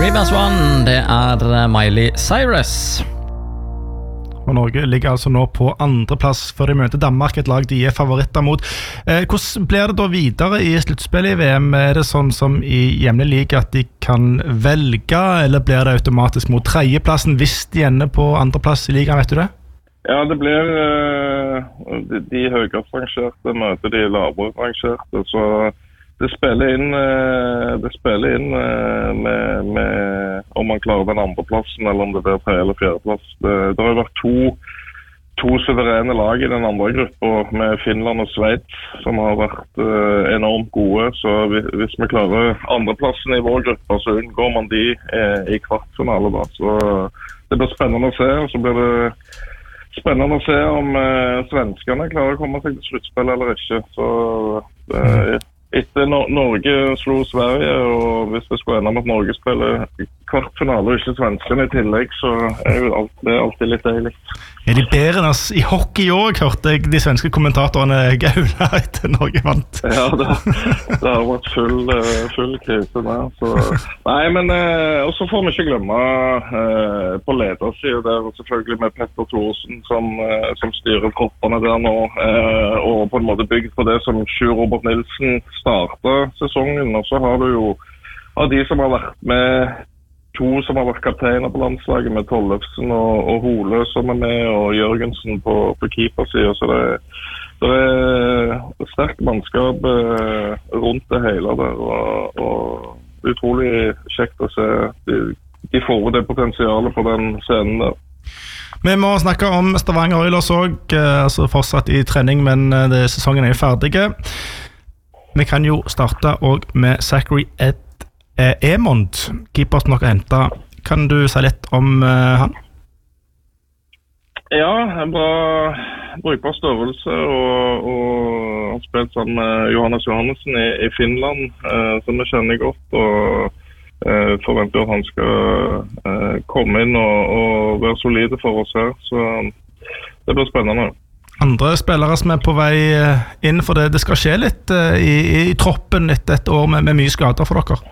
Rebounds One, det Miley Cyrus. Og Norge ligger altså nå på andreplass før de møter Danmark, et lag de favoritter mot. Hvordan blir det da videre i sluttspillet i VM? Det sånn som i jevnlig liga at de kan velge, eller blir det automatisk mot tredjeplassen hvis de ender på andreplass i ligaen, vet du det? Ja, det blir de høyest rangerte møter de lavere rangerte, så det spiller inn med om man klarer den andre plassen, eller om det blir tredje eller fjerde plass. Det har vært to suverene lag i den andre gruppen, med Finland og Sveits, som har vært enormt gode. Så hvis vi klarer andreplassen i vår gruppe, så unngår man de i kvartfinale da. Så det blir spennende å se, og så blir det spennende å se om svenskene klarer å komme seg til sluttspill eller ikke. Så etter Norge slo Sverige, og hvis det skulle ende med at Norge spiller kvartfinale og ikke svenskene i tillegg, så jo det alltid litt deilig. De bedre enn oss i hockey også, hørte jeg de svenske kommentatorene gaula etter Norge vant. Ja, det har vært full krise der. Så. Nei, men og så får vi ikke glemme på ledersiden der, selvfølgelig med Petter Thorsen som styrer troppene der nå, og på en måte bygd på det som Sjur Robert Nilsen startet sesongen, og så har du jo av de som har vært med, to som har vært kapteiner på landslaget, med Tollefsen og Hole som med, og Jørgensen på keepersiden, så det sterkt mannskap rundt det hele der, og utrolig kjekt å se de får det potensialet på den scenen der. Vi må snakke om Stavanger Oilers også, altså fortsatt i trening, men sesongen jo ferdige. Vi kan jo starte også med Zachary Emond, keeper som dere hentet. Kan du si litt om han? Ja, en bra brukbar størrelse, og han spilt sammen med Johannes Johannessen i Finland, som vi kjenner godt, og forventer at han skal komme inn og være solide for oss her, så det blir spennende. Andre spillere som på vei inn, for det skal skje litt i troppen etter et år med mye skader for dere?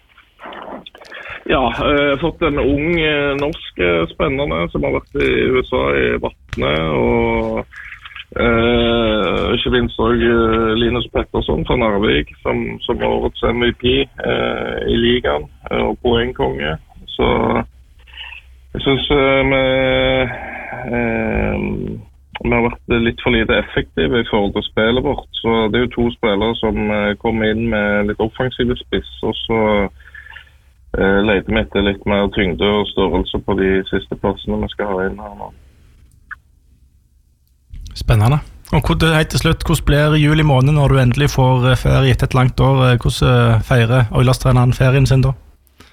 Ja, jeg har fått en ung norsk spennende som har vært i USA i Vatne, og ikke minst også Linus Pettersson fra Narvik, som var årets MVP i ligaen, og poengkonge. Så jeg synes vi har vært litt for lite effektive i forhold til spillet vårt, så det jo to spillere som kommer inn med litt offensive spiss, og så leter vi etter litt mer tyngde og størrelse på de siste plassene vi skal ha inn her nå. Spennende. Og helt til slutt, hvordan blir juli måned når du endelig får ferie etter et langt år? Hvordan feirer Oilers-treneren ferien sin da?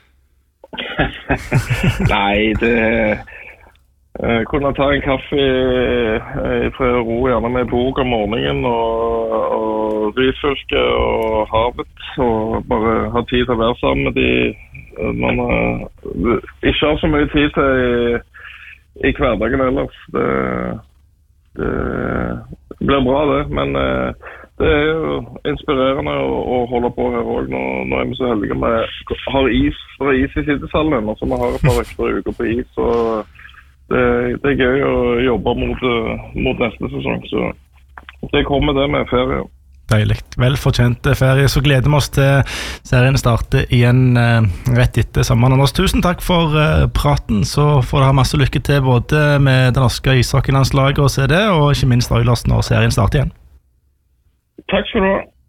Nei, det kunne ta en kaffe i fred og ro, gjerne med bok om morgenen, og Ryfylke og havet, og bare ha tid til å være sammen med de man ikke har så mye tid til i hverdagen ellers. Det blir bra det, men det jo inspirerende å holde på her også. Nå vi så heldige med har is i sidesallen, og så vi har et par ekstra uker på is, og det gøy å jobbe mot neste sesong, så det kommer det med ferie. Deilig. Velfortjent ferie, så gleder vi oss til serien starter igjen rett etter sommeren. Anders, tusen takk for praten, så får du ha masse lykke til både med det norske ishockeylandslaget og CD, og ikke minst Oilers når serien starter igjen. Takk skal du ha.